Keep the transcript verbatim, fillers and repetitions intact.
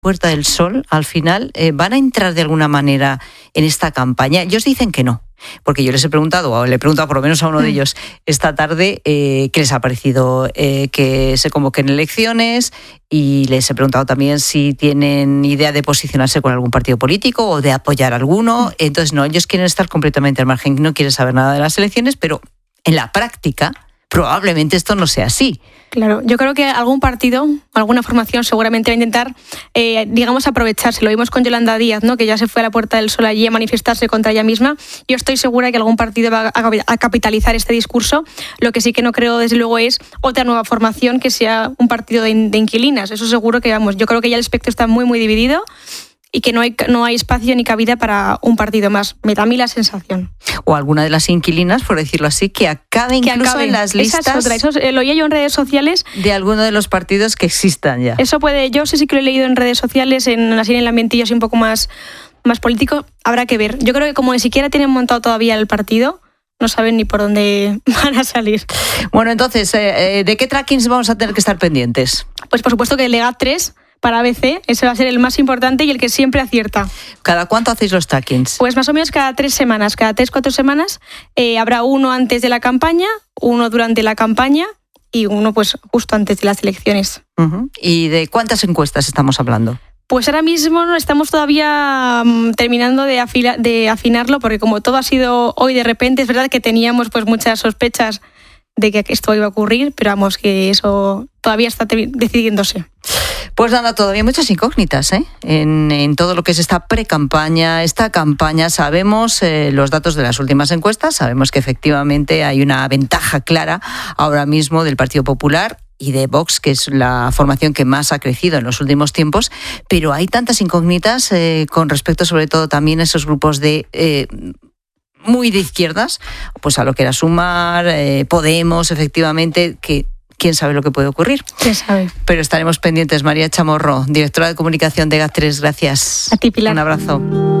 Puerta del Sol, al final, eh, ¿van a entrar de alguna manera en esta campaña? Ellos dicen que no, porque yo les he preguntado, o le he preguntado por lo menos a uno de ellos esta tarde, eh, qué les ha parecido eh, que se convoquen elecciones, y les he preguntado también si tienen idea de posicionarse con algún partido político o de apoyar alguno. Entonces, no, ellos quieren estar completamente al margen, no quieren saber nada de las elecciones, pero en la práctica probablemente esto no sea así. Claro, yo creo que algún partido, alguna formación seguramente va a intentar, eh, digamos, aprovecharse. Lo vimos con Yolanda Díaz, ¿no? Que ya se fue a la Puerta del Sol allí a manifestarse contra ella misma. Yo estoy segura que algún partido va a capitalizar este discurso. Lo que sí que no creo, desde luego, es otra nueva formación que sea un partido de, de inquilinas. Eso seguro que, vamos, yo creo que ya el espectro está muy, muy dividido y que no hay, no hay espacio ni cabida para un partido más. Me da a mí la sensación. O alguna de las inquilinas, por decirlo así, que acabe que incluso acabe en las listas. Esa es otra. Eso eh, lo oía yo en redes sociales. De alguno de los partidos que existan ya. Eso puede, yo sé sí que lo he leído en redes sociales, en así en el ambientillo así un poco más, más político. Habrá que ver. Yo creo que como ni siquiera tienen montado todavía el partido, no saben ni por dónde van a salir. Bueno, entonces, eh, ¿de qué trackings vamos a tener que estar pendientes? Pues por supuesto que el Legat tres para A B C, ese va a ser el más importante y el que siempre acierta. ¿Cada cuánto hacéis los trackings? Pues más o menos cada tres semanas, cada tres, cuatro semanas. Eh, habrá uno antes de la campaña, uno durante la campaña y uno pues justo antes de las elecciones. Uh-huh. ¿Y de cuántas encuestas estamos hablando? Pues ahora mismo estamos todavía um, terminando de, afila, de afinarlo, porque como todo ha sido hoy de repente, es verdad que teníamos pues muchas sospechas de que esto iba a ocurrir, pero vamos, que eso todavía está decidiéndose. Pues nada, todavía muchas incógnitas ¿eh? en, en todo lo que es esta pre-campaña, esta campaña. Sabemos eh, los datos de las últimas encuestas, sabemos que efectivamente hay una ventaja clara ahora mismo del Partido Popular y de Vox, que es la formación que más ha crecido en los últimos tiempos, pero hay tantas incógnitas eh, con respecto sobre todo también a esos grupos de... Eh, muy de izquierdas, pues a lo que era Sumar, eh, Podemos, efectivamente, que quién sabe lo que puede ocurrir. Quién sabe. Pero estaremos pendientes. María Chamorro, directora de comunicación de G A T tres, gracias. A ti, Pilar. Un abrazo.